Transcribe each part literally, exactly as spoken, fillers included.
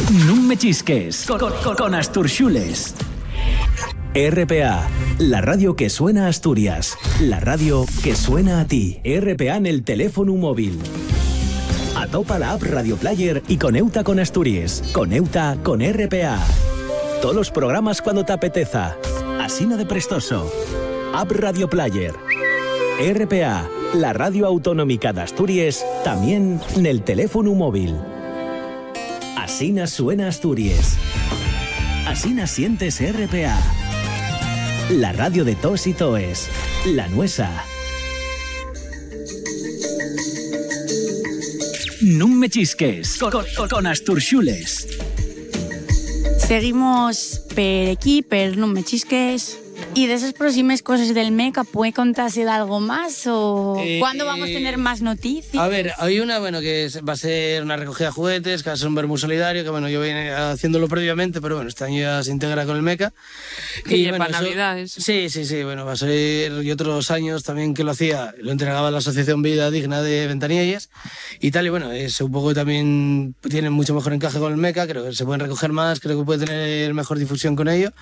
No me chisques con, con, con Astur Xules. R P A, la radio que suena a Asturias, la radio que suena a ti. R P A en el teléfono móvil. Atopa la app Radio Player y coneuta con Asturias. Coneuta con R P A. Todos los programas cuando te apeteza. Asina de prestoso. App Radio Player. R P A, la radio autonómica de Asturias, también en el teléfono móvil. Asina suena Asturias. Asina sientes R P A. La radio de tos y toes. La nuesa. No me chisques con, con, con Astur Xules. Seguimos per aquí, per No me chisques. ¿Y de esas próximas cosas del meca puede contarse de algo más o eh, cuándo vamos a tener más noticias? A ver, hay una, bueno, que va a ser una recogida de juguetes, que va a ser un vermú solidario, que bueno, yo vine haciéndolo previamente, pero bueno, este año ya se integra con el meca. Que y lleva bueno, navidades. Eso, sí, sí, sí, bueno, va a ser, y otros años también que lo hacía, lo entregaba a la Asociación Vida Digna de Ventanillas y tal, y bueno, es un poco también, tiene mucho mejor encaje con el meca, creo que se pueden recoger más, creo que puede tener mejor difusión con ello,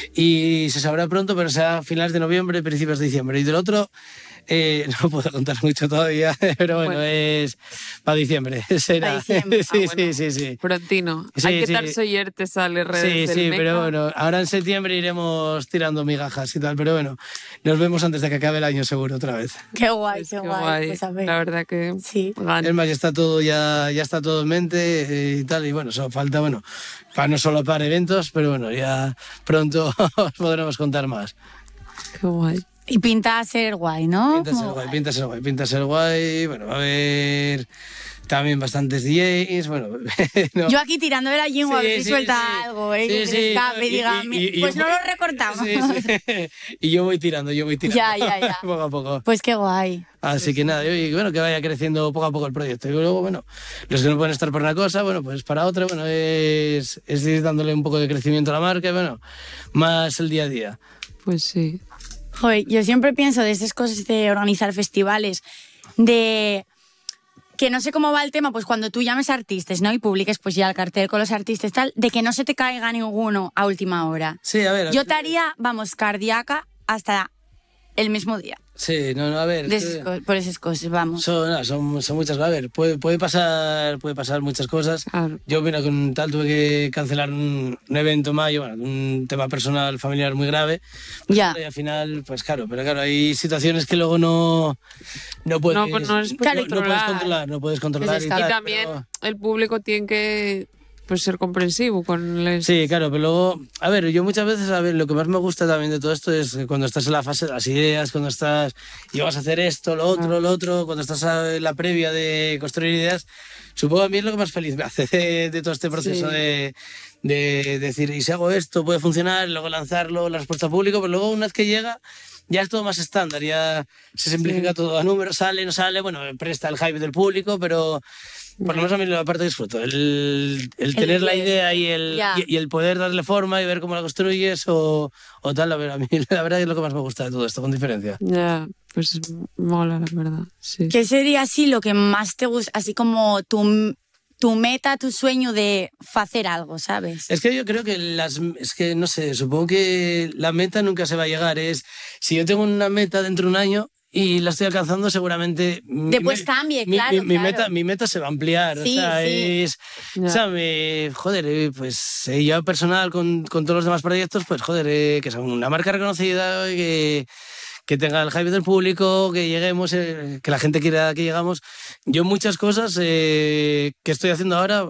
y se sabrá pronto, pero será a finales de noviembre, principios de diciembre. Y del otro, eh, no puedo contar mucho todavía, pero bueno, bueno. es para diciembre. Será. Diciembre. sí, ah, bueno. sí, sí, sí. Prontino. Sí, Hay que sí. estar soyerte, sale redes Sí, del sí, meca. pero bueno, ahora en septiembre iremos tirando migajas y tal, pero bueno, nos vemos antes de que acabe el año seguro otra vez. Qué guay, Pues qué, qué guay. guay. Pues a ver. La verdad que sí. gana. Es más, ya está todo, ya, ya está todo en mente eh, y tal, y bueno, solo falta, bueno, para no solo para eventos, pero bueno, ya pronto os podremos contar más. Qué guay. Y pinta a ser guay, ¿no? Pinta a ser guay, pinta a ser guay, pinta a ser guay. Bueno, va a haber también bastantes D Js, bueno... no. Yo aquí tirando de la lengua, Sí, a ver si sí, suelta sí. algo, ¿eh? Sí, que sí. se le escape y, Y- diga, y- y- pues y- no lo recortamos. Sí, sí. Y yo voy tirando, yo voy tirando. Ya, ya, ya. poco a poco. Pues qué guay. Así que nada, y bueno, que vaya creciendo poco a poco el proyecto. Y luego, bueno, los que no pueden estar por una cosa, bueno, pues para otra, bueno, es, es ir dándole un poco de crecimiento a la marca y bueno, más el día a día. Pues sí. Joder, yo siempre pienso de estas cosas de organizar festivales, de que no sé cómo va el tema, pues cuando tú llames a artistas, ¿no? Y publiques pues ya el cartel con los artistas y tal, de que no se te caiga ninguno a última hora. Sí, a ver. Yo te haría, vamos, cardíaca hasta el mismo día. Sí, no, no, a ver. De es esas que- co- por esas cosas, vamos. Son, no, son, son muchas, a ver, puede, puede, pasar, puede pasar muchas cosas. Claro. Yo, mira, con tal tuve que cancelar un, un evento en mayo, bueno, un tema personal, familiar muy grave. Pues, Ya. Y al final, pues claro, pero claro, hay situaciones que luego no, no puedes, No, pues no es no, no puedes controlar. controlar, no puedes controlar. Es y, escapar. tal, Y también pero- el público tiene que pues, ser comprensivo con les... Sí, claro, pero luego, a ver, yo muchas veces, a ver, lo que más me gusta también de todo esto es que cuando estás en la fase de las ideas, cuando estás, y vas a hacer esto, lo otro, lo otro, cuando estás en la previa de construir ideas, supongo a mí es lo que más feliz me hace de, de todo este proceso Sí. de, de decir, y si hago esto, puede funcionar, luego lanzarlo, la respuesta al público, pero luego una vez que llega, ya es todo más estándar, ya se simplifica Sí. todo a números, sale, no sale, bueno, presta el hype del público, pero... Por lo menos a mí la parte disfruto, el, el tener la idea y el, Ya. y, y el poder darle forma y ver cómo la construyes o, o tal, a ver, a mí la verdad es lo que más me gusta de todo esto, con diferencia. Ya, pues mola, la verdad. Sí. ¿Qué sería así lo que más te gusta, así como tu, tu meta, tu sueño de hacer algo, ¿sabes? Es que yo creo que las, es que no sé, supongo que la meta nunca se va a llegar, es, si yo tengo una meta dentro de un año y la estoy alcanzando, seguramente... mi- Después mi- cambie, mi, claro, mi, mi claro. meta, mi meta se va a ampliar, Sí, o sea, sí. es... Ya. O sea, me, joder, eh, pues eh, yo personal con, con todos los demás proyectos, pues joder, eh, que sea una marca reconocida, y que, que tenga el hype del público, que lleguemos, eh, que la gente quiera que llegamos. Yo muchas cosas eh, que estoy haciendo ahora,